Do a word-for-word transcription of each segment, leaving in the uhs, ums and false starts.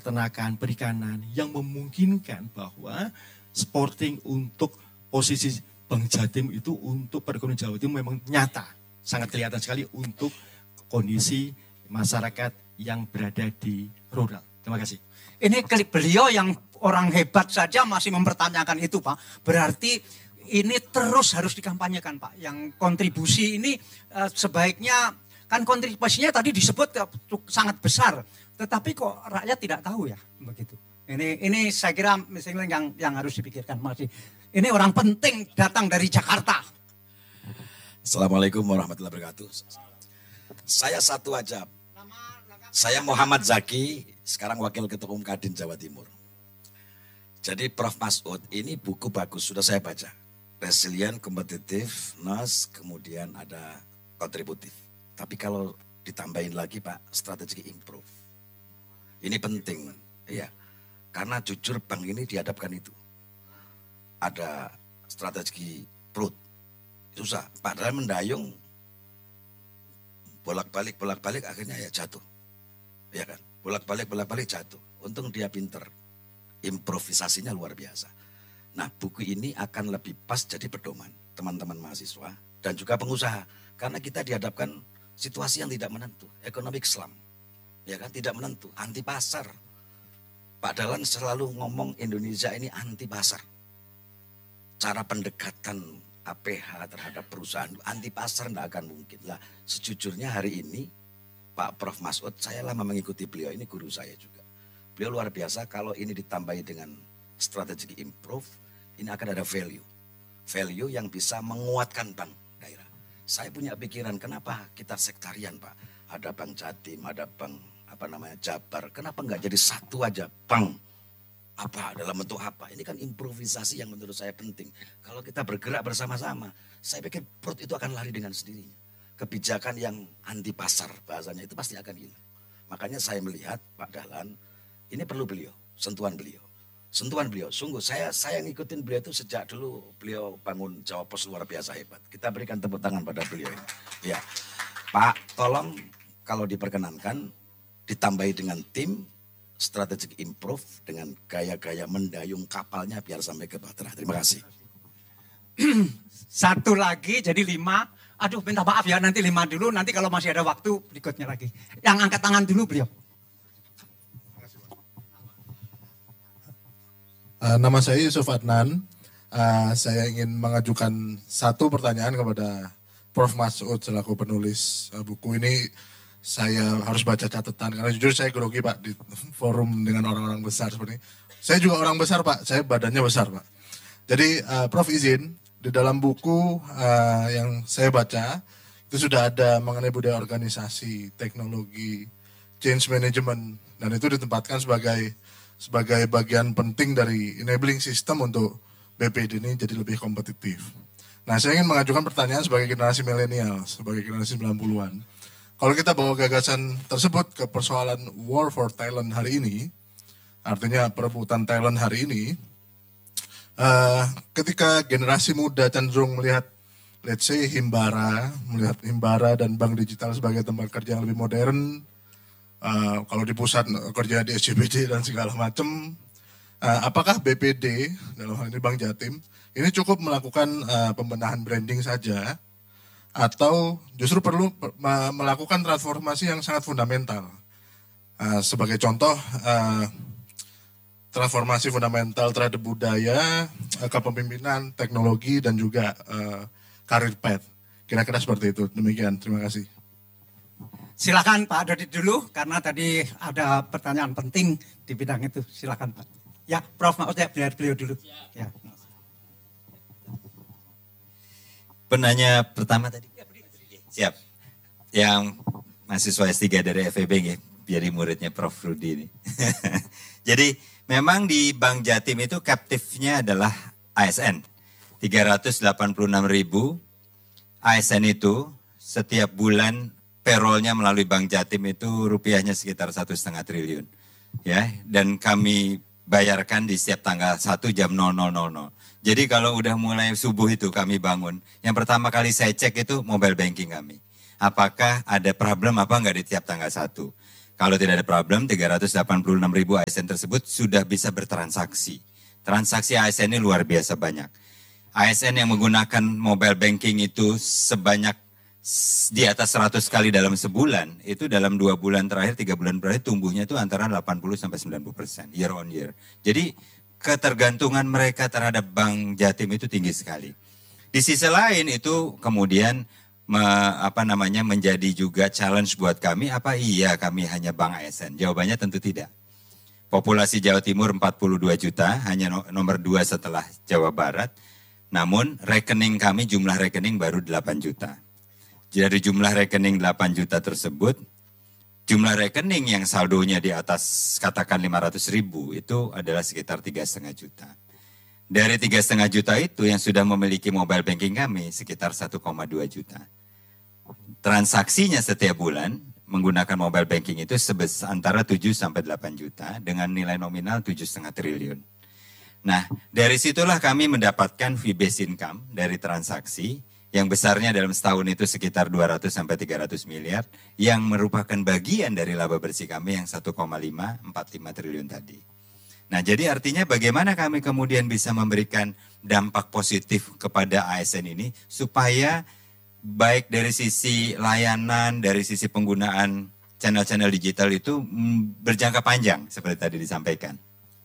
peternakan, perikanan yang memungkinkan bahwa Sporting untuk posisi Bank Jatim itu untuk perekonomian Jawa Timur memang nyata, sangat kelihatan sekali untuk kondisi masyarakat yang berada di rural. Terima kasih. Ini klip beliau yang orang hebat saja masih mempertanyakan itu, Pak. Berarti ini terus harus dikampanyekan, Pak. Yang kontribusi ini uh, sebaiknya, kan kontribusinya tadi disebut uh, sangat besar. Tetapi kok rakyat tidak tahu ya, begitu. Ini ini saya kira misalnya yang yang harus dipikirkan masih. Ini orang penting datang dari Jakarta. Assalamualaikum warahmatullahi wabarakatuh. Saya satu aja. Saya Muhammad Zaki, sekarang Wakil Ketua Umum Kadin Jawa Timur. Jadi Prof Masud ini buku bagus, sudah saya baca. Resilient, kompetitif, N O S, kemudian ada kontributif. Tapi kalau ditambahin lagi Pak, strategi improve. Ini penting, ya. Karena jujur bank ini dihadapkan itu. Ada strategi perut. Susah. Padahal mendayung bolak-balik, bolak-balik akhirnya ya jatuh. Ya kan? Bolak-balik, bolak-balik jatuh. Untung dia pinter. Improvisasinya luar biasa. Nah buku ini akan lebih pas jadi pedoman teman-teman mahasiswa dan juga pengusaha. Karena kita dihadapkan situasi yang tidak menentu. Ekonomi Islam. Ya kan? Tidak menentu. Anti pasar. Pak Dahlan selalu ngomong Indonesia ini anti pasar. Cara pendekatan A P H terhadap perusahaan anti pasar tidak akan mungkin. Lah sejujurnya hari ini Pak Prof Masud, saya lama mengikuti beliau, ini guru saya juga. Beliau luar biasa, kalau ini ditambahi dengan strategi improve, ini akan ada value. Value yang bisa menguatkan bank daerah. Saya punya pikiran, kenapa kita sektarian Pak? Ada Bank Jatim, ada Bank apa namanya Jabar, kenapa enggak jadi satu aja bank? Apa, dalam bentuk apa? Ini kan improvisasi yang menurut saya penting. Kalau kita bergerak bersama-sama, saya pikir perut itu akan lari dengan sendirinya. Kebijakan yang anti pasar bahasanya itu pasti akan hilang. Makanya saya melihat Pak Dahlan, ini perlu beliau, sentuhan beliau. Sentuhan beliau, sungguh saya saya ngikutin beliau itu sejak dulu beliau bangun Jawa Pos luar biasa hebat. Kita berikan tepuk tangan pada beliau ini. Ya, Pak, tolong kalau diperkenankan ditambahi dengan tim, strategi improve dengan gaya-gaya mendayung kapalnya biar sampai ke Bahtera. Terima kasih. Satu lagi jadi lima. Aduh minta maaf ya nanti lima dulu. Nanti kalau masih ada waktu berikutnya lagi. Yang angkat tangan dulu beliau. Uh, nama saya Yusuf Adnan. Uh, saya ingin mengajukan satu pertanyaan kepada Prof Masud selaku penulis uh, buku ini. Saya harus baca catatan karena jujur saya grogi Pak di forum dengan orang-orang besar seperti ini. Saya juga orang besar Pak, saya badannya besar Pak. Jadi uh, Prof izin, di dalam buku uh, yang saya baca itu sudah ada mengenai budaya organisasi, teknologi, change management, dan itu ditempatkan sebagai sebagai bagian penting dari enabling system untuk B P D ini jadi lebih kompetitif. Nah saya ingin mengajukan pertanyaan sebagai generasi milenial, sebagai generasi sembilan puluhan. Kalau kita bawa gagasan tersebut ke persoalan war for talent hari ini, artinya perebutan talent hari ini, uh, ketika generasi muda cenderung melihat, let's say Himbara, melihat Himbara dan bank digital sebagai tempat kerja yang lebih modern, uh, kalau di pusat kerja di S C B D dan segala macam, uh, apakah B P D, dalam hal ini Bank Jatim, ini cukup melakukan uh, pembenahan branding saja, atau justru perlu melakukan transformasi yang sangat fundamental. Uh, sebagai contoh, uh, transformasi fundamental terhadap budaya, uh, kepemimpinan, teknologi, dan juga uh, career path. Kira-kira seperti itu. Demikian, terima kasih. Silakan Pak Dodi dulu, karena tadi ada pertanyaan penting di bidang itu. Silakan Pak. Ya, Prof Maud ya, biar beliau dulu. Ya. Penanya pertama tadi. Siap. Yang mahasiswa S tiga dari F E B, ya, jadi muridnya Prof Rudi ini. Jadi memang di Bank Jatim itu kaptifnya adalah A S N. tiga ratus delapan puluh enam ribu A S N itu setiap bulan payrollnya melalui Bank Jatim itu rupiahnya sekitar satu setengah triliun. Ya, dan kami bayarkan di setiap tanggal satu jam nol nol nol nol. Jadi kalau udah mulai subuh itu kami bangun, yang pertama kali saya cek itu mobile banking kami. Apakah ada problem apa enggak di tiap tanggal satu. Kalau tidak ada problem, tiga ratus delapan puluh enam ribu A S N tersebut sudah bisa bertransaksi. Transaksi A S N ini luar biasa banyak. A S N yang menggunakan mobile banking itu sebanyak di atas seratus kali dalam sebulan, itu dalam dua bulan terakhir, tiga bulan terakhir tumbuhnya itu antara delapan puluh sampai sembilan puluh persen year on year. Jadi ketergantungan mereka terhadap Bank Jatim itu tinggi sekali. Di sisi lain itu kemudian Me, apa namanya menjadi juga challenge buat kami, apa iya kami hanya bank A S N? Jawabannya tentu tidak. Populasi Jawa Timur empat puluh dua juta, hanya no, nomor dua setelah Jawa Barat. Namun rekening kami jumlah rekening baru delapan juta. Dari jumlah rekening delapan juta tersebut, jumlah rekening yang saldonya di atas katakan lima ratus ribu itu adalah sekitar tiga koma lima juta. Dari tiga koma lima juta itu yang sudah memiliki mobile banking kami sekitar satu koma dua juta. Transaksinya setiap bulan menggunakan mobile banking itu sebesar antara tujuh sampai delapan juta dengan nilai nominal tujuh koma lima triliun. Nah, dari situlah kami mendapatkan fee based income dari transaksi yang besarnya dalam setahun itu sekitar dua ratus sampai tiga ratus miliar yang merupakan bagian dari laba bersih kami yang satu koma lima empat lima triliun tadi. Nah, jadi artinya bagaimana kami kemudian bisa memberikan dampak positif kepada A S N ini supaya baik dari sisi layanan, dari sisi penggunaan channel-channel digital itu berjangka panjang seperti tadi disampaikan.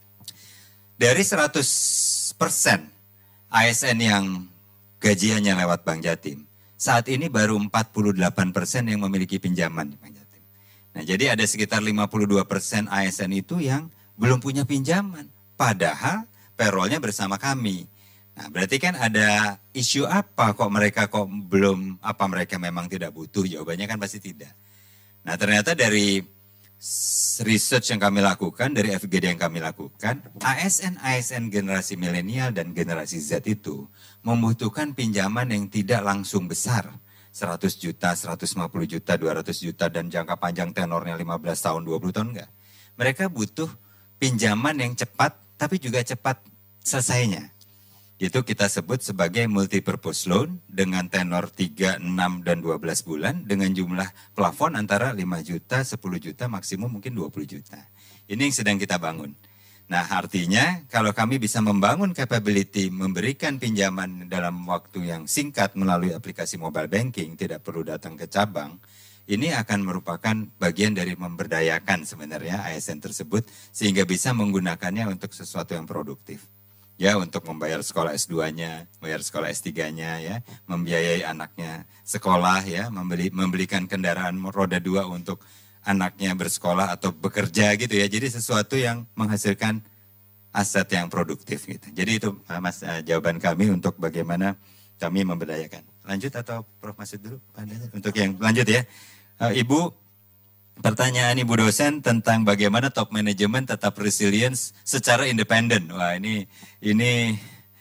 Dari seratus persen A S N yang gajiannya lewat Bank Jatim, saat ini baru empat puluh delapan persen yang memiliki pinjaman di Bank Jatim. Nah, jadi ada sekitar lima puluh dua persen A S N itu yang belum punya pinjaman, padahal payroll-nya bersama kami. Nah, berarti kan ada isu apa kok mereka kok belum, apa mereka memang tidak butuh? Jawabannya kan pasti tidak. Nah, ternyata dari research yang kami lakukan, dari F G D yang kami lakukan, A S N-A S N generasi milenial dan generasi Z itu membutuhkan pinjaman yang tidak langsung besar. seratus juta, seratus lima puluh juta, dua ratus juta, dan jangka panjang tenornya lima belas tahun, dua puluh tahun enggak. Mereka butuh pinjaman yang cepat, tapi juga cepat selesainya. Itu kita sebut sebagai multi-purpose loan dengan tenor tiga, enam, dan dua belas bulan dengan jumlah plafon antara lima juta, sepuluh juta, maksimum mungkin dua puluh juta. Ini yang sedang kita bangun. Nah, artinya kalau kami bisa membangun capability memberikan pinjaman dalam waktu yang singkat melalui aplikasi mobile banking, tidak perlu datang ke cabang, ini akan merupakan bagian dari memberdayakan sebenarnya A S N tersebut sehingga bisa menggunakannya untuk sesuatu yang produktif. Ya, untuk membayar sekolah S dua-nya, membayar sekolah S tiga-nya, ya, membiayai anaknya sekolah, ya, membeli, membelikan kendaraan roda dua untuk anaknya bersekolah atau bekerja gitu ya. Jadi sesuatu yang menghasilkan aset yang produktif gitu. Jadi itu Mas jawaban kami untuk bagaimana kami memberdayakan. Lanjut atau Prof Masud dulu? Untuk yang lanjut ya. Ibu, pertanyaan Ibu dosen tentang bagaimana top management tetap resilience secara independen. Wah, ini ini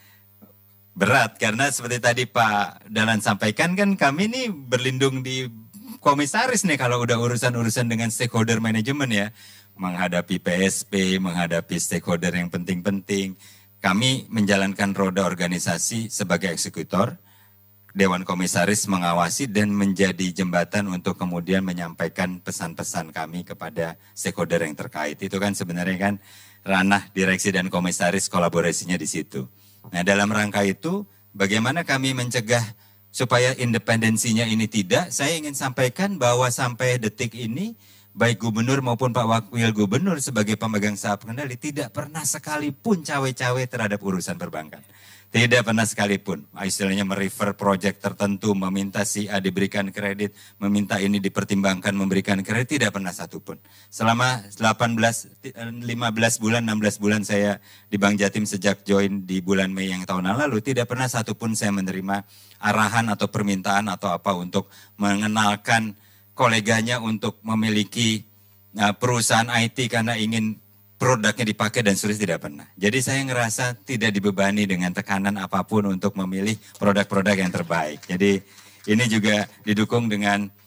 berat karena seperti tadi Pak Dahlan sampaikan kan kami ini berlindung di komisaris nih kalau udah urusan-urusan dengan stakeholder management ya. Menghadapi P S P, menghadapi stakeholder yang penting-penting. Kami menjalankan roda organisasi sebagai eksekutor. Dewan Komisaris mengawasi dan menjadi jembatan untuk kemudian menyampaikan pesan-pesan kami kepada stakeholder yang terkait. Itu kan sebenarnya kan ranah direksi dan komisaris kolaborasinya di situ. Nah, dalam rangka itu bagaimana kami mencegah supaya independensinya ini tidak, saya ingin sampaikan bahwa sampai detik ini baik gubernur maupun Pak Wakil Gubernur sebagai pemegang saham kendali tidak pernah sekalipun cawe-cawe terhadap urusan perbankan. Tidak pernah sekalipun, istilahnya merefer proyek tertentu, meminta si A diberikan kredit, meminta ini dipertimbangkan memberikan kredit, tidak pernah satupun. Selama delapan belas, lima belas bulan, enam belas bulan saya di Bank Jatim sejak join di bulan Mei yang tahun lalu, tidak pernah satupun saya menerima arahan atau permintaan atau apa untuk mengenalkan koleganya untuk memiliki uh, perusahaan I T karena ingin produknya dipakai dan sulit, tidak pernah. Jadi saya ngerasa tidak dibebani dengan tekanan apapun untuk memilih produk-produk yang terbaik. Jadi ini juga didukung dengan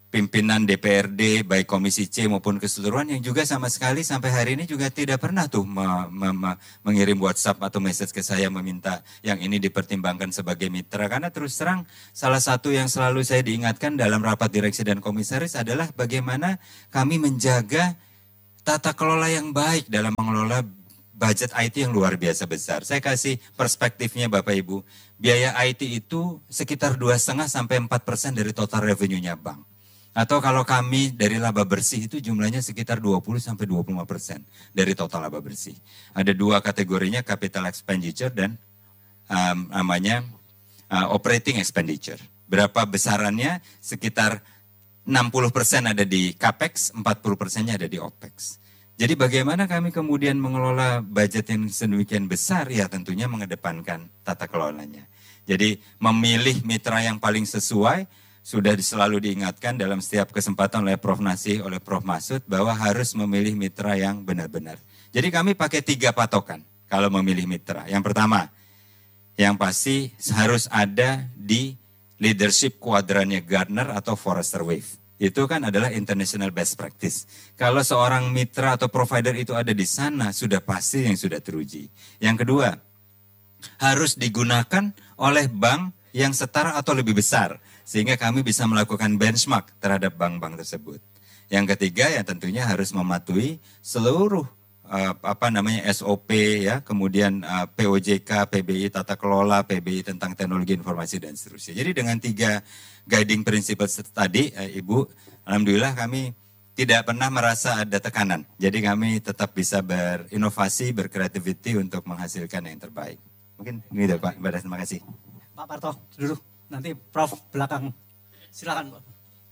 pimpinan D P R D, baik Komisi C maupun keseluruhan yang juga sama sekali sampai hari ini juga tidak pernah tuh me, me, me, mengirim WhatsApp atau message ke saya meminta yang ini dipertimbangkan sebagai mitra. Karena terus terang salah satu yang selalu saya diingatkan dalam rapat direksi dan komisaris adalah bagaimana kami menjaga tata kelola yang baik dalam mengelola budget I T yang luar biasa besar. Saya kasih perspektifnya Bapak Ibu, biaya I T itu sekitar dua koma lima sampai empat persen dari total revenue-nya bank. Atau kalau kami dari laba bersih itu jumlahnya sekitar dua puluh sampai dua puluh lima persen dari total laba bersih. Ada dua kategorinya, capital expenditure dan um, namanya uh, operating expenditure. Berapa besarannya? Sekitar enam puluh persen ada di capex, empat puluh persennya ada di opex. Jadi bagaimana kami kemudian mengelola budget yang sedemikian besar? Ya tentunya mengedepankan tata kelolanya. Jadi memilih mitra yang paling sesuai, sudah selalu diingatkan dalam setiap kesempatan oleh Prof Nasih, oleh Prof Masud, bahwa harus memilih mitra yang benar-benar. Jadi kami pakai tiga patokan kalau memilih mitra. Yang pertama, yang pasti harus ada di leadership kuadrannya Gartner atau Forrester Wave. Itu kan adalah international best practice. Kalau seorang mitra atau provider itu ada di sana, sudah pasti yang sudah teruji. Yang kedua, harus digunakan oleh bank yang setara atau lebih besar, sehingga kami bisa melakukan benchmark terhadap bank-bank tersebut. Yang ketiga ya tentunya harus mematuhi seluruh uh, apa namanya S O P ya, kemudian uh, P O J K, P B I tata kelola, P B I tentang teknologi informasi dan seterusnya. Jadi dengan tiga guiding principles tadi, uh, Ibu, alhamdulillah kami tidak pernah merasa ada tekanan. Jadi kami tetap bisa berinovasi, berkreativiti untuk menghasilkan yang terbaik. Mungkin gitu Pak, terima kasih. Pak Parto, duduk. Nanti Prof belakang. Silakan, Pak.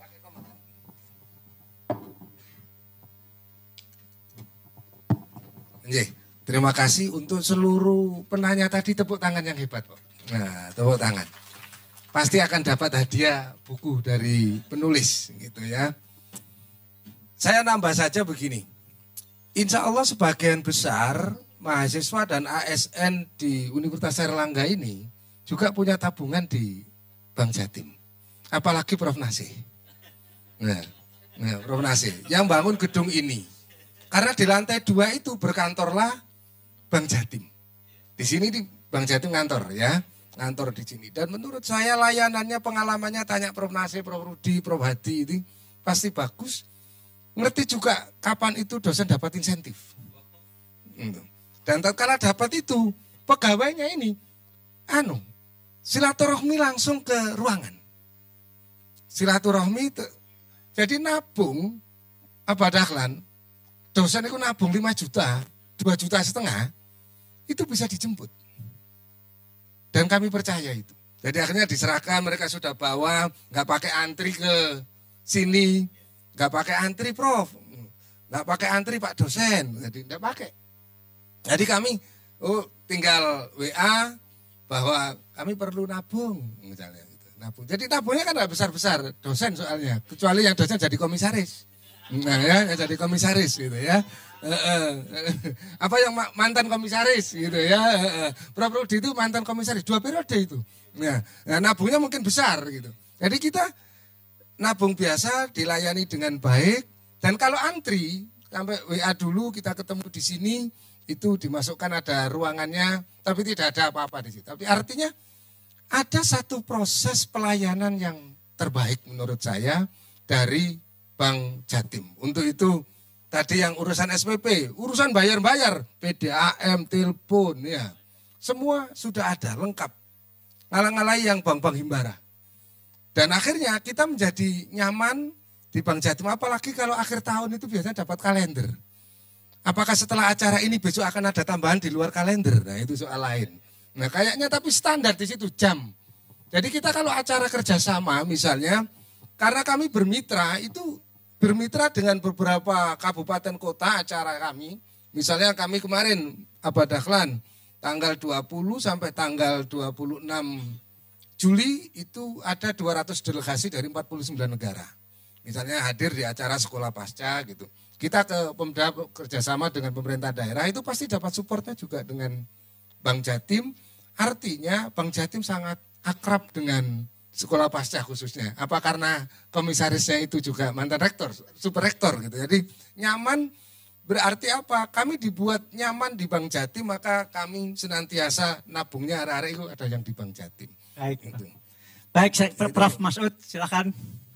Oke, terima kasih untuk seluruh penanya tadi, tepuk tangan yang hebat, Pak. Nah, tepuk tangan. Pasti akan dapat hadiah buku dari penulis gitu ya. Saya nambah saja begini. Insya Allah sebagian besar mahasiswa dan A S N di Universitas Airlangga ini juga punya tabungan di Bank Jatim. Apalagi Prof Nasih. Nah, nah, Prof Nasih yang bangun gedung ini. Karena di lantai dua itu berkantorlah Bank Jatim. Di sini di Bank Jatim ngantor ya. Ngantor di sini. Dan menurut saya layanannya, pengalamannya, tanya Prof Nasih, Prof Rudi, Prof Hadi ini pasti bagus. Ngerti juga kapan itu dosen dapat insentif. Dan tatkala dapat itu, pegawainya ini, anu, silaturahmi langsung ke ruangan. Silaturahmi, jadi nabung, apa dahlan, dosen itu nabung lima juta, dua juta setengah, itu bisa dijemput. Dan kami percaya itu. Jadi akhirnya diserahkan, mereka sudah bawa, nggak pakai antri ke sini, nggak pakai antri Prof, nggak pakai antri Pak dosen, jadi nggak pakai. Jadi kami oh, tinggal W A bahwa kami perlu nabung, misalnya gitu. Nabung. Jadi nabungnya kan nggak besar-besar, dosen soalnya, kecuali yang dosen jadi komisaris. Nah ya, yang jadi komisaris gitu ya. Uh, uh, uh, apa yang mantan komisaris gitu ya. Uh, uh. Prof Rudi itu mantan komisaris dua periode itu. Nah, nah, nabungnya mungkin besar gitu. Jadi kita nabung biasa dilayani dengan baik, dan kalau antri sampai W A dulu kita ketemu di sini, itu dimasukkan ada ruangannya, tapi tidak ada apa-apa di situ. Tapi artinya ada satu proses pelayanan yang terbaik menurut saya dari Bank Jatim. Untuk itu tadi yang urusan S P P, urusan bayar-bayar, P D A M, telepon ya, semua sudah ada lengkap. Ngalang-ngalai yang bank-bank himbara. Dan akhirnya kita menjadi nyaman di Bank Jatim, apalagi kalau akhir tahun itu biasanya dapat kalender. Apakah setelah acara ini besok akan ada tambahan di luar kalender? Nah itu soal lain. Nah kayaknya tapi standar di situ jam. Jadi kita kalau acara kerjasama misalnya, karena kami bermitra itu bermitra dengan beberapa kabupaten kota acara kami. Misalnya kami kemarin Abad Dahlan tanggal dua puluh sampai tanggal dua puluh enam Juli itu ada dua ratus delegasi dari empat puluh sembilan negara. Misalnya hadir di acara sekolah pasca gitu. Kita ke Pemda kerjasama dengan pemerintah daerah itu pasti dapat supportnya juga dengan Bank Jatim. Artinya Bank Jatim sangat akrab dengan sekolah pasca khususnya. Apa karena komisarisnya itu juga mantan rektor, super rektor gitu. Jadi nyaman berarti apa? Kami dibuat nyaman di Bank Jatim, maka kami senantiasa nabungnya hari-hari itu ada yang di Bank Jatim. Baik, Gitu. baik saya, Prof Masud silakan.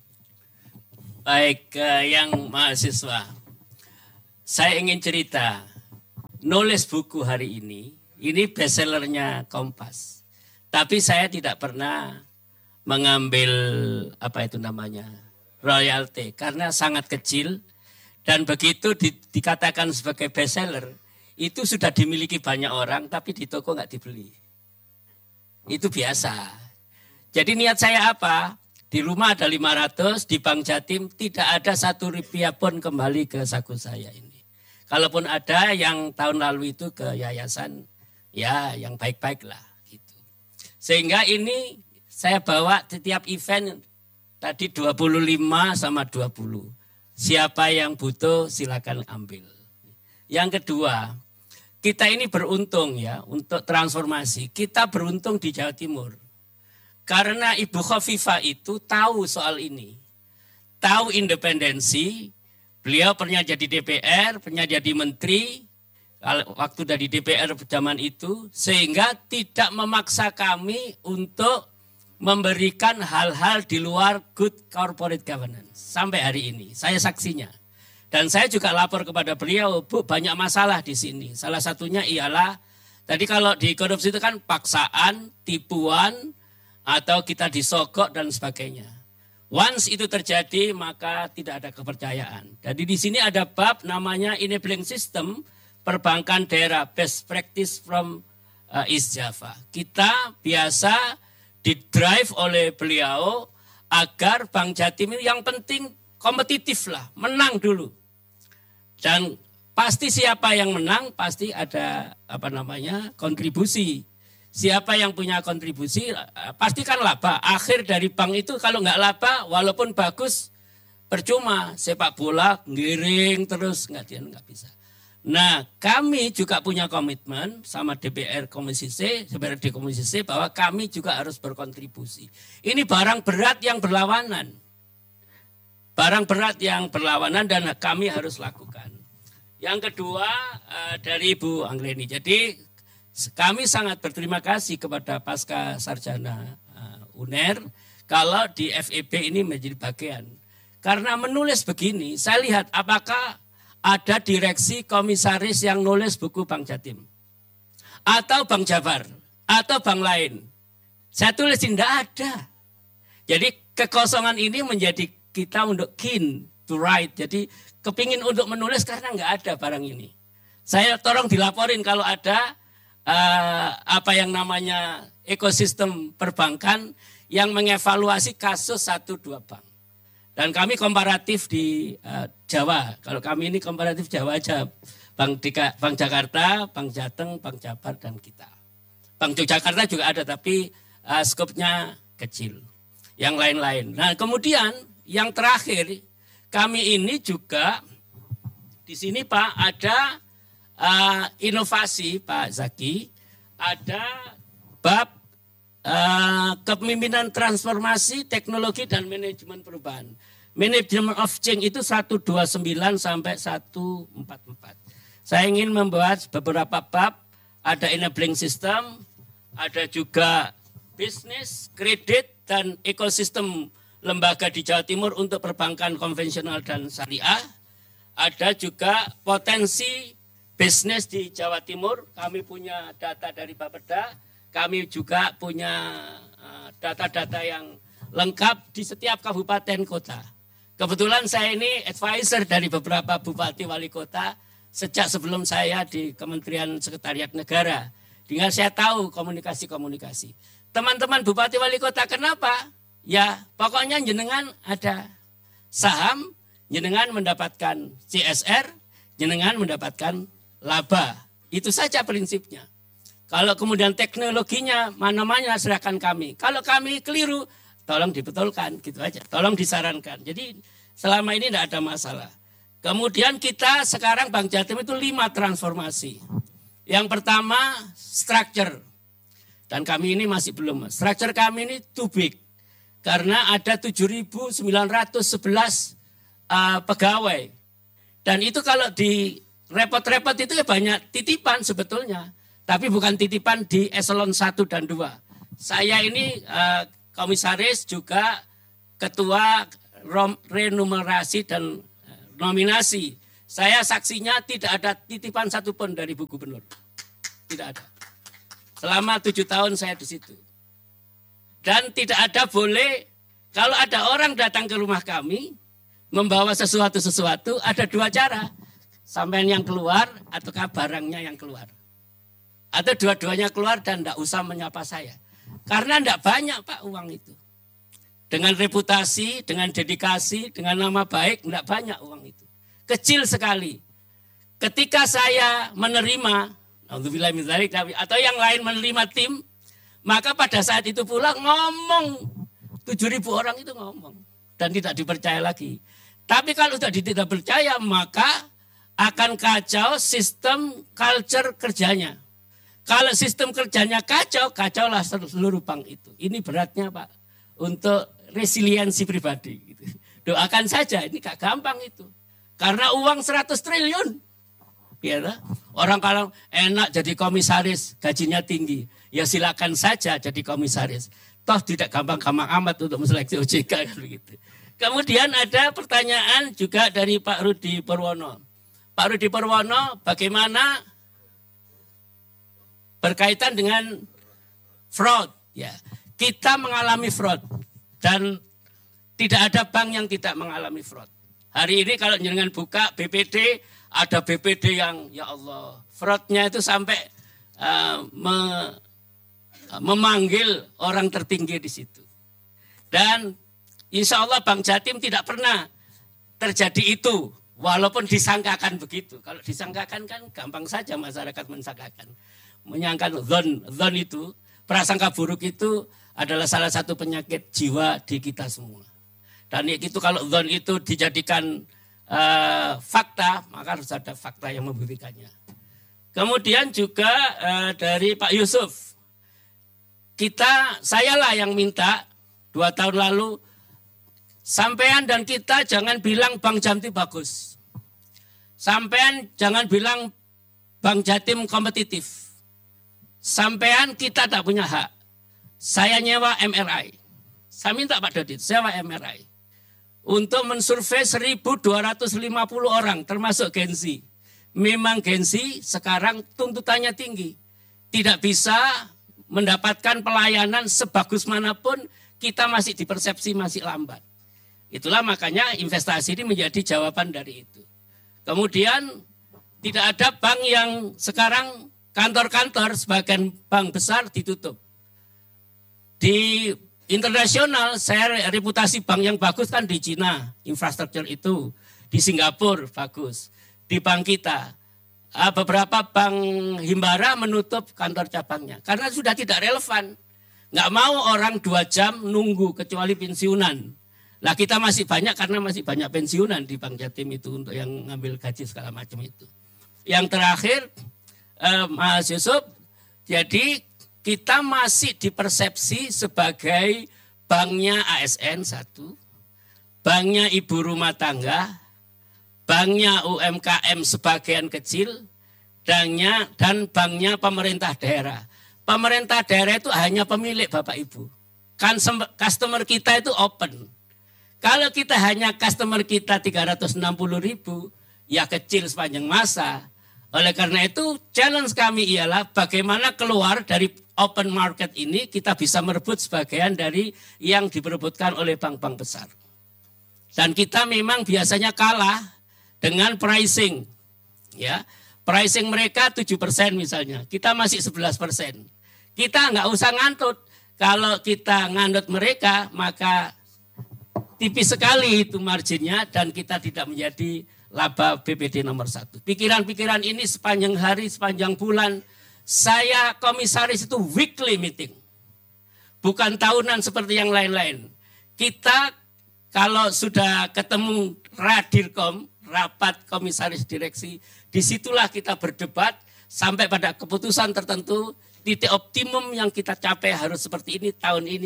Baik, eh, yang mahasiswa, saya ingin cerita, nulis buku hari ini, ini bestsellernya Kompas. Tapi saya tidak pernah mengambil apa itu namanya royalti karena sangat kecil dan begitu di, dikatakan sebagai bestseller itu sudah dimiliki banyak orang tapi di toko nggak dibeli. Itu biasa. Jadi niat saya apa? Di rumah ada lima ratus, di Bank Jatim tidak ada satu rupiah pun kembali ke saku saya ini. Kalaupun ada yang tahun lalu itu ke yayasan, ya yang baik-baik lah. Gitu. Sehingga ini saya bawa setiap event tadi dua puluh lima sama dua puluh. Siapa yang butuh silakan ambil. Yang kedua, kita ini beruntung ya untuk transformasi. Kita beruntung di Jawa Timur. Karena Ibu Khofifah itu tahu soal ini. Tahu independensi. Beliau pernah jadi D P R, pernah jadi menteri. Waktu dari D P R zaman itu. Sehingga tidak memaksa kami untuk memberikan hal-hal di luar good corporate governance. Sampai hari ini. Saya saksinya. Dan saya juga lapor kepada beliau, Bu, banyak masalah di sini. Salah satunya ialah, tadi kalau di korupsi itu kan paksaan, tipuan, atau kita disogok dan sebagainya. Once itu terjadi maka tidak ada kepercayaan. Jadi di sini ada bab namanya enabling system perbankan daerah best practice from uh, East Java. Kita biasa didrive oleh beliau agar Bank Jatim ini yang penting kompetitif lah, menang dulu. Dan pasti siapa yang menang pasti ada apa namanya kontribusi. Siapa yang punya kontribusi pastikan laba. Akhir dari bank itu kalau nggak laba walaupun bagus percuma. Sepak bola ngiring terus nggak dia nggak bisa. Nah kami juga punya komitmen sama D P R Komisi C, D P R D Komisi C bahwa kami juga harus berkontribusi. Ini barang berat yang berlawanan. Barang berat yang berlawanan dan kami harus lakukan. Yang kedua dari Ibu Anggreni. Jadi kami sangat berterima kasih kepada Pasca Sarjana uh, U N E R kalau di F E B ini menjadi bagian. Karena menulis begini, saya lihat apakah ada direksi komisaris yang nulis buku Bank Jatim. Atau Bank Jabar, atau bank lain. Saya tulis tidak ada. Jadi kekosongan ini menjadi kita untuk keen to write. Jadi kepingin untuk menulis karena nggak ada barang ini. Saya tolong dilaporin kalau ada Uh, apa yang namanya ekosistem perbankan yang mengevaluasi kasus satu dua bank. Dan kami komparatif di uh, Jawa. Kalau kami ini komparatif Jawa aja. Bank, Dika, Bank Jakarta, Bank Jateng, Bank Jabar, dan kita. Bank Yogyakarta juga ada tapi uh, skopnya kecil. Yang lain-lain. Nah kemudian yang terakhir kami ini juga di sini Pak ada Uh, inovasi Pak Zaki, ada bab uh, kepemimpinan transformasi teknologi dan manajemen perubahan. Management of change itu seratus dua puluh sembilan sampai seratus empat puluh empat. Saya ingin membuat beberapa bab, ada enabling system, ada juga bisnis, kredit, dan ekosistem lembaga di Jawa Timur untuk perbankan konvensional dan syariah. Ada juga potensi bisnis di Jawa Timur, kami punya data dari Bapeda, kami juga punya data-data yang lengkap di setiap kabupaten kota. Kebetulan saya ini advisor dari beberapa bupati wali kota sejak sebelum saya di Kementerian Sekretariat Negara. Dengan saya tahu komunikasi-komunikasi. Teman-teman bupati wali kota kenapa? Ya pokoknya jenengan ada saham, jenengan mendapatkan C S R, jenengan mendapatkan laba, itu saja prinsipnya. Kalau kemudian teknologinya mana-mana serahkan kami. Kalau kami keliru, tolong dibetulkan, gitu aja. Tolong disarankan. Jadi selama ini tidak ada masalah. Kemudian kita sekarang Bank Jatim itu lima transformasi. Yang pertama structure. Dan kami ini masih belum. Structure kami ini too big. karena ada tujuh ribu sembilan ratus sebelas uh, pegawai. Dan itu kalau di repot-repot itu ya banyak titipan sebetulnya. Tapi bukan titipan di eselon satu dan dua. Saya ini uh, komisaris juga ketua renumerasi dan nominasi. Saya saksinya tidak ada titipan satupun dari Bu Gubernur. Tidak ada. Selama tujuh tahun saya di situ. Dan tidak ada boleh, kalau ada orang datang ke rumah kami, membawa sesuatu-sesuatu, ada dua cara. Sampai yang keluar, ataukah barangnya yang keluar. Atau dua-duanya keluar dan tidak usah menyapa saya. Karena tidak banyak Pak uang itu. Dengan reputasi, dengan dedikasi, dengan nama baik, tidak banyak uang itu. Kecil sekali. Ketika saya menerima, atau yang lain menerima tim, maka pada saat itu pula ngomong, tujuh ribu orang itu ngomong. Dan tidak dipercaya lagi. Tapi kalau sudah tidak percaya, maka akan kacau sistem culture kerjanya. Kalau sistem kerjanya kacau, kacaulah seluruh bank itu. Ini beratnya Pak, untuk resiliensi pribadi. Doakan saja, ini gak gampang itu. Karena uang seratus triliun. Ya, orang kalau enak jadi komisaris, gajinya tinggi. Ya silakan saja jadi komisaris. Toh tidak gampang-gampang amat untuk menseleksi O J K. Begitu. Kemudian ada pertanyaan juga dari Pak Rudi Purwono. Pak Rudi Purwono, bagaimana berkaitan dengan fraud? Ya, kita mengalami fraud dan tidak ada bank yang tidak mengalami fraud. Hari ini kalau jangan buka B P D, ada B P D yang ya Allah, fraudnya itu sampai uh, me, uh, memanggil orang tertinggi di situ. Dan insya Allah Bank Jatim tidak pernah terjadi itu, walaupun disangkakan begitu. Kalau disangkakan kan gampang saja masyarakat mensangkakan. Menyangka zon, zon itu, prasangka buruk itu adalah salah satu penyakit jiwa di kita semua. Dan itu kalau zon itu dijadikan uh, fakta, maka harus ada fakta yang membuktikannya. Kemudian juga uh, dari Pak Yusuf, kita, sayalah yang minta dua tahun lalu, sampean dan kita jangan bilang Bank Jatim bagus. Sampean jangan bilang Bank Jatim kompetitif. Sampean kita tak punya hak. Saya nyewa M R I. Saya minta Pak Dodit, sewa M R I. Untuk mensurvei seribu dua ratus lima puluh orang, termasuk Gensi. Memang Gensi sekarang tuntutannya tinggi. Tidak bisa mendapatkan pelayanan sebagus manapun, kita masih dipersepsi masih lambat. Itulah makanya investasi ini menjadi jawaban dari itu. Kemudian tidak ada bank yang sekarang kantor-kantor sebagian bank besar ditutup. Di internasional, saya reputasi bank yang bagus kan di Cina, infrastruktur itu. Di Singapura bagus. Di bank kita, beberapa bank himbara menutup kantor cabangnya. Karena sudah tidak relevan. Nggak mau orang dua jam nunggu kecuali pensiunan. Lah kita masih banyak karena masih banyak pensiunan di Bank Jatim itu untuk yang ngambil gaji segala macam itu. Yang terakhir, eh, Mas Yusuf, jadi kita masih dipersepsi sebagai banknya A S N satu, banknya ibu rumah tangga, banknya U M K M sebagian kecil, banknya, dan banknya pemerintah daerah. Pemerintah daerah itu hanya pemilik Bapak Ibu. Kan customer kita itu open. Kalau kita hanya customer kita tiga ratus enam puluh ribu, ya kecil sepanjang masa. Oleh karena itu challenge kami ialah bagaimana keluar dari open market ini kita bisa merebut sebagian dari yang diperebutkan oleh bank-bank besar. Dan kita memang biasanya kalah dengan pricing. Ya, pricing mereka tujuh persen misalnya, kita masih sebelas persen. Kita nggak usah ngantut. Kalau kita ngantut mereka, maka tipis sekali itu marginnya dan kita tidak menjadi laba B P D nomor satu. Pikiran-pikiran ini sepanjang hari, sepanjang bulan, saya komisaris itu weekly meeting. Bukan tahunan seperti yang lain-lain. Kita kalau sudah ketemu Radirkom, rapat komisaris direksi, disitulah kita berdebat sampai pada keputusan tertentu, titik optimum yang kita capai harus seperti ini tahun ini,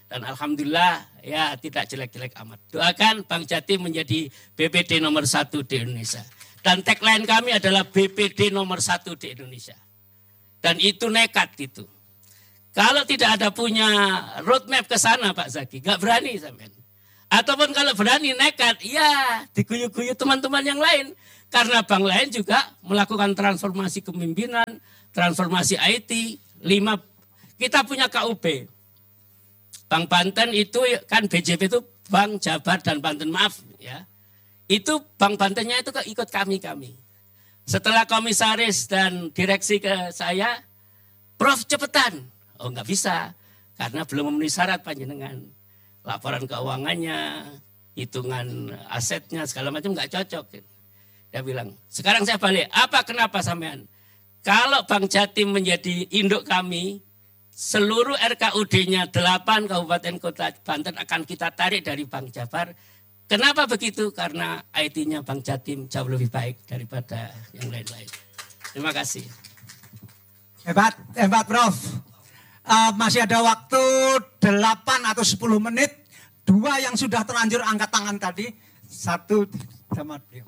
Dan alhamdulillah ya tidak jelek-jelek amat. Doakan Bank Jatim menjadi B P D nomor satu di Indonesia. Dan tagline kami adalah B P D nomor satu di Indonesia. Dan itu nekat gitu. Kalau tidak ada punya roadmap ke sana Pak Zaki, gak berani sampean. Ataupun kalau berani nekat, ya diguyu-guyu teman-teman yang lain. Karena bank lain juga melakukan transformasi kepemimpinan, transformasi I T, lima, kita punya K U B. Bank Banten itu kan B J B itu Bank Jabar dan Banten, maaf ya. Itu Bank Bantennya itu ikut kami-kami. Setelah komisaris dan direksi ke saya, Prof cepetan. Oh nggak bisa, karena belum memenuhi syarat panjenengan. Laporan keuangannya, hitungan asetnya, segala macam nggak cocok. Dia bilang, sekarang saya balik, apa kenapa sampean? Kalau Bank Jatim menjadi induk kami, seluruh R K U D-nya delapan kabupaten kota Banten akan kita tarik dari Bank Jabar. Kenapa begitu? Karena I T-nya Bank Jatim jauh lebih baik daripada yang lain-lain. Terima kasih. Hebat, hebat Prof. Uh, masih ada waktu delapan atau sepuluh menit. Dua yang sudah terlanjur angkat tangan tadi. Satu sama beliau.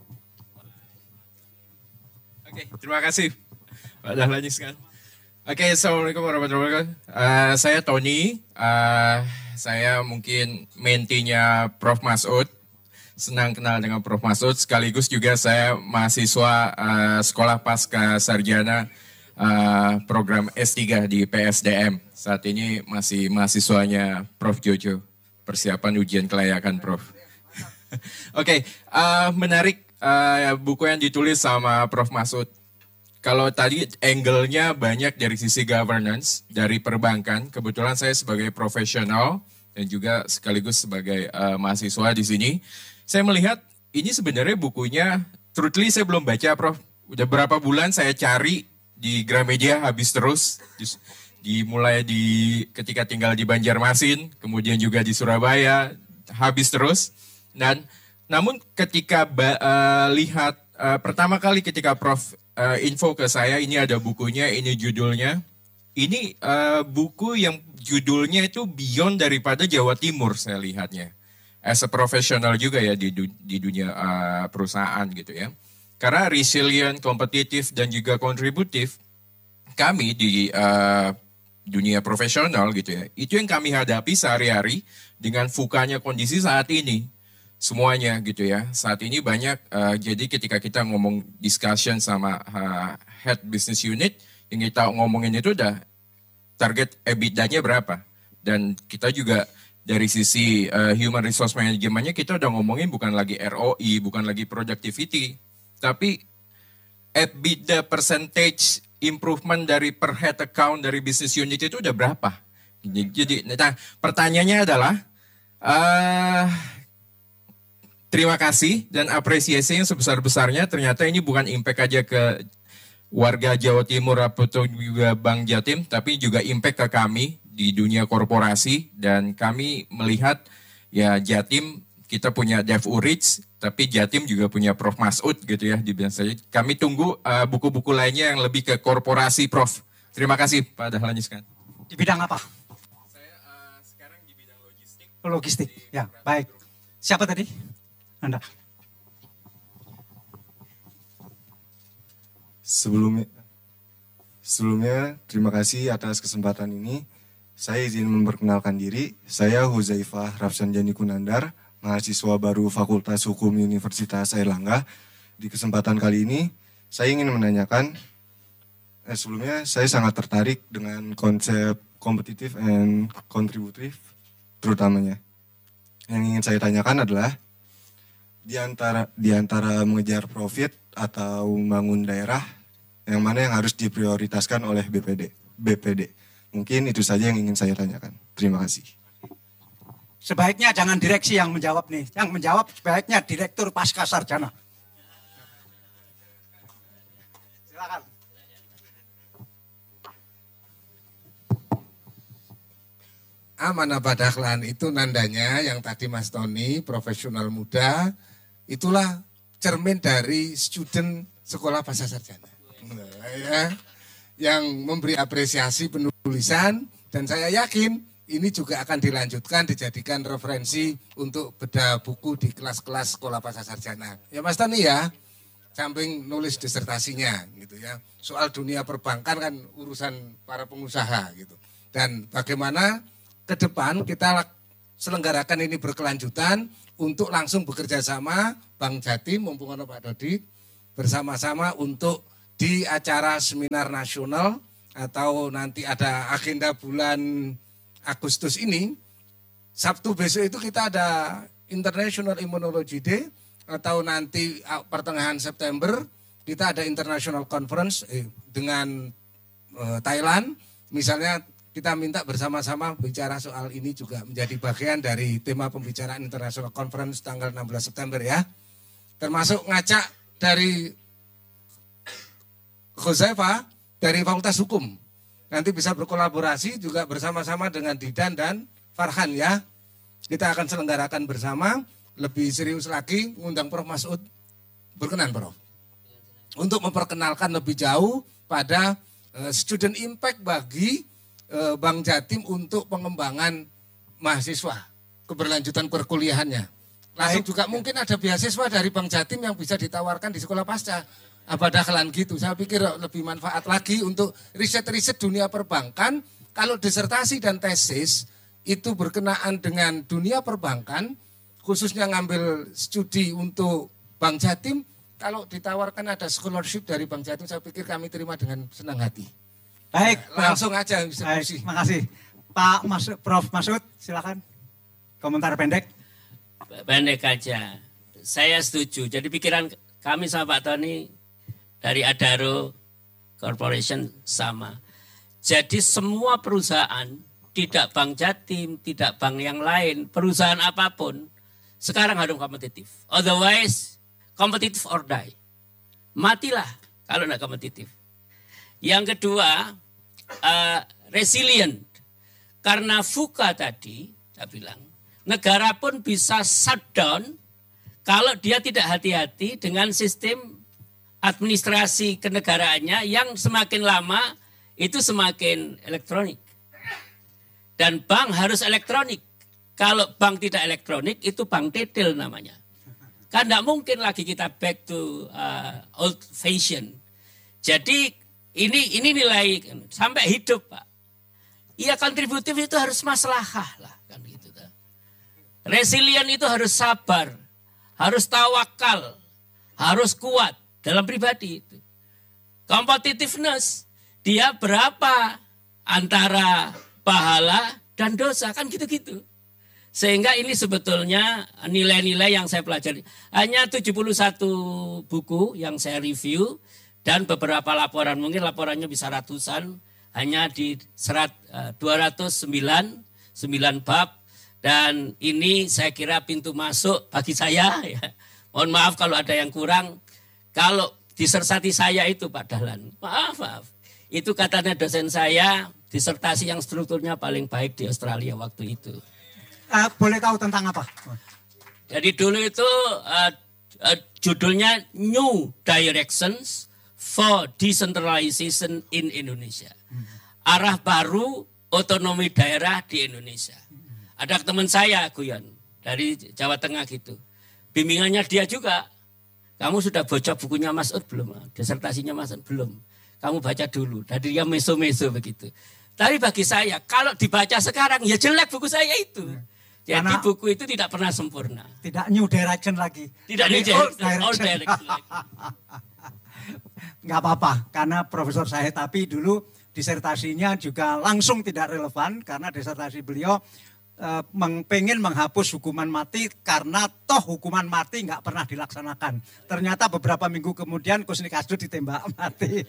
Oke, terima kasih Pak Dahlan Iskan. Oke, Assalamualaikum warahmatullahi wabarakatuh. Uh, saya Tony, uh, saya mungkin mentinya Prof Masud. Senang kenal dengan Prof Masud, sekaligus juga saya mahasiswa uh, Sekolah Pasca Sarjana uh, program S tiga di P S D M. Saat ini masih mahasiswanya Prof Jojo, persiapan ujian kelayakan Prof. Oke, okay, uh, menarik uh, buku yang ditulis sama Prof Masud. Kalau tadi angle-nya banyak dari sisi governance, dari perbankan. Kebetulan saya sebagai profesional dan juga sekaligus sebagai uh, mahasiswa di sini. Saya melihat ini sebenarnya bukunya, truthfully saya belum baca Prof. Udah berapa bulan saya cari di Gramedia habis terus. Dimulai di ketika tinggal di Banjarmasin, kemudian juga di Surabaya, habis terus. Dan namun ketika uh, lihat, uh, pertama kali ketika Prof Uh, info ke saya, ini ada bukunya, ini judulnya. Ini uh, buku yang judulnya itu beyond daripada Jawa Timur saya lihatnya. As a professional juga ya di, du di dunia uh, perusahaan gitu ya. Karena resilient, kompetitif, dan juga kontributif, kami di uh, dunia profesional gitu ya, itu yang kami hadapi sehari-hari dengan fukanya kondisi saat ini. Semuanya gitu ya. Saat ini banyak, uh, jadi ketika kita ngomong discussion sama uh, head business unit, yang kita ngomongin itu udah target EBITDA-nya berapa. Dan kita juga dari sisi uh, human resource management-nya kita udah ngomongin bukan lagi R O I, bukan lagi productivity, tapi EBITDA percentage improvement dari per head account dari business unit itu udah berapa. Jadi, nah, pertanyaannya adalah, uh, terima kasih dan apresiasi yang sebesar-besarnya. Ternyata ini bukan impact aja ke warga Jawa Timur atau juga Bank Jatim, tapi juga impact ke kami di dunia korporasi. Dan kami melihat ya Jatim, kita punya Dev Urich, tapi Jatim juga punya Prof Masud gitu ya. Di bidang saya. Kami tunggu buku-buku uh, lainnya yang lebih ke korporasi Prof. Terima kasih Pak Dahlan Iskan. Di bidang apa? Saya uh, sekarang di bidang logistik. Logistik, ya baik. Siapa tadi? Anda. Sebelumnya, sebelumnya terima kasih atas kesempatan ini. Saya izin memperkenalkan diri. Saya Huzaifah Rafsanjani Kunandar, mahasiswa baru Fakultas Hukum Universitas Airlangga. Di kesempatan kali ini, saya ingin menanyakan, eh, sebelumnya saya sangat tertarik dengan konsep kompetitif and kontributif, terutamanya. Yang ingin saya tanyakan adalah, di antara di antara mengejar profit atau membangun daerah, yang mana yang harus diprioritaskan oleh B P D? B P D. Mungkin itu saja yang ingin saya tanyakan. Terima kasih. Sebaiknya jangan direksi yang menjawab nih. Yang menjawab sebaiknya Direktur Pasca Sarjana. Silakan. Amanah Pak Dahlan itu nandanya yang tadi Mas Tony, profesional muda, itulah cermin dari student sekolah pasca sarjana. Nah, ya, yang memberi apresiasi penulisan, dan saya yakin ini juga akan dilanjutkan, dijadikan referensi untuk bedah buku di kelas-kelas sekolah pasca sarjana. Ya Mas Tani ya, samping nulis disertasinya gitu ya. Soal dunia perbankan kan urusan para pengusaha gitu. Dan bagaimana ke depan kita selenggarakan ini berkelanjutan untuk langsung bekerja sama Bank Jatim, mumpung ada Pak Dodi, bersama-sama untuk di acara seminar nasional atau nanti ada agenda bulan Agustus ini, Sabtu besok itu kita ada International Immunology Day, atau nanti pertengahan September kita ada International Conference eh, dengan eh, Thailand. Misalnya kita minta bersama-sama bicara soal ini juga menjadi bagian dari tema pembicaraan International Conference tanggal enam belas September ya. Termasuk ngajak dari Huzaifah dari Fakultas Hukum. Nanti bisa berkolaborasi juga bersama-sama dengan Didan dan Farhan ya. Kita akan selenggarakan bersama, lebih serius lagi mengundang Profesor Masud. Berkenan Prof untuk memperkenalkan lebih jauh pada uh, student impact bagi uh, Bank Jatim untuk pengembangan mahasiswa, keberlanjutan perkuliahannya. Langsung juga mungkin ada beasiswa dari Bank Jatim yang bisa ditawarkan di sekolah pasca. Apa dahlan gitu, saya pikir lebih manfaat lagi untuk riset-riset dunia perbankan. Kalau disertasi dan tesis itu berkenaan dengan dunia perbankan, khususnya ngambil studi untuk Bank Jatim, kalau ditawarkan ada scholarship dari Bank Jatim, saya pikir kami terima dengan senang hati. Baik, nah, langsung aja diskusi. Terima kasih. Pak Mas, Prof Masud, silakan. Komentar pendek. Pendek aja. Saya setuju. Jadi pikiran kami sama Pak Tony dari Adaro Corporation sama. Jadi semua perusahaan, tidak Bank Jatim, tidak bank yang lain, perusahaan apapun, sekarang harus kompetitif. Otherwise, kompetitif or die. Matilah kalau tidak kompetitif. Yang kedua, uh, resilient. Karena VUCA tadi, saya bilang, negara pun bisa shutdown kalau dia tidak hati-hati dengan sistem administrasi kenegaraannya yang semakin lama itu semakin elektronik. Dan bank harus elektronik. Kalau bank tidak elektronik itu bank detail namanya. Kan tidak mungkin lagi kita back to uh, old fashion. Jadi ini ini nilai sampai hidup Pak. Iya kontributif itu harus maslahah lah kan gitu. Resilient itu harus sabar, harus tawakal, harus kuat. Dalam pribadi itu. Competitiveness. Dia berapa antara pahala dan dosa. Kan gitu-gitu. Sehingga ini sebetulnya nilai-nilai yang saya pelajari. Hanya tujuh puluh satu buku yang saya review. Dan beberapa laporan. Mungkin laporannya bisa ratusan. Hanya di serat, uh, dua ratus sembilan, sembilan bab. Dan ini saya kira pintu masuk bagi saya. Ya. Mohon maaf kalau ada yang kurang. Kalau disertasi saya itu Pak Dahlan, maaf, maaf. Itu katanya dosen saya, disertasi yang strukturnya paling baik di Australia waktu itu. Uh, boleh tahu tentang apa? Jadi dulu itu uh, uh, judulnya New Directions for Decentralization in Indonesia. Arah baru otonomi daerah di Indonesia. Ada teman saya, Guyon, dari Jawa Tengah gitu. Bimbingannya dia juga. Kamu sudah baca bukunya Mas Ud belum? Disertasinya Mas Ud belum? Kamu baca dulu. Dari dia meso-meso begitu. Tapi bagi saya, kalau dibaca sekarang, ya jelek buku saya itu. Jadi karena buku itu tidak pernah sempurna. Tidak new direction lagi. Tidak new direction. Old direction. Nggak apa-apa, karena Profesor saya tapi dulu disertasinya juga langsung tidak relevan. Karena disertasi beliau Uh, pengen menghapus hukuman mati karena toh hukuman mati nggak pernah dilaksanakan. Ternyata beberapa minggu kemudian Kusnik Asdud ditembak mati.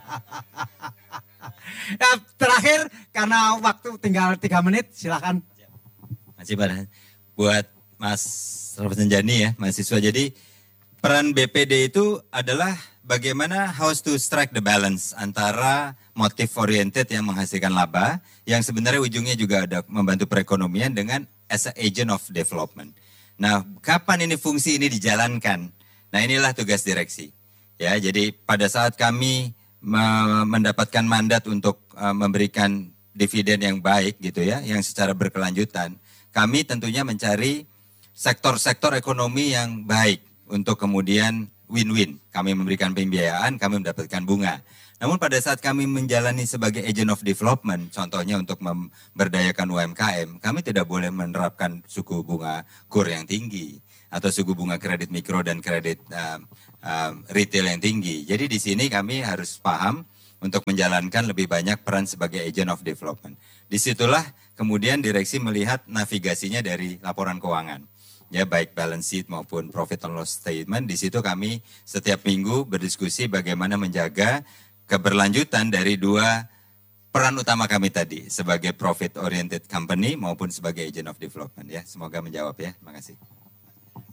Ya, terakhir karena waktu tinggal tiga menit silakan. Masih pada buat Mas Rafsan Jani ya mahasiswa. Jadi peran B P D itu adalah bagaimana how to strike the balance antara motif oriented yang menghasilkan laba, yang sebenarnya ujungnya juga ada membantu perekonomian dengan as a agent of development. Nah, kapan ini fungsi ini dijalankan? Nah, inilah tugas direksi. Ya, jadi pada saat kami mendapatkan mandat untuk uh, memberikan dividen yang baik gitu ya, yang secara berkelanjutan, kami tentunya mencari sektor-sektor ekonomi yang baik untuk kemudian win-win. Kami memberikan pembiayaan, kami mendapatkan bunga. Namun pada saat kami menjalani sebagai agent of development, contohnya untuk memberdayakan U M K M, kami tidak boleh menerapkan suku bunga kur yang tinggi atau suku bunga kredit mikro dan kredit uh, uh, retail yang tinggi. Jadi di sini kami harus paham untuk menjalankan lebih banyak peran sebagai agent of development. Disitulah kemudian direksi melihat navigasinya dari laporan keuangan. Ya, baik balance sheet maupun profit and loss statement. Di situ kami setiap minggu berdiskusi bagaimana menjaga keberlanjutan dari dua peran utama kami tadi sebagai profit oriented company maupun sebagai agent of development ya. Semoga menjawab ya. Terima kasih.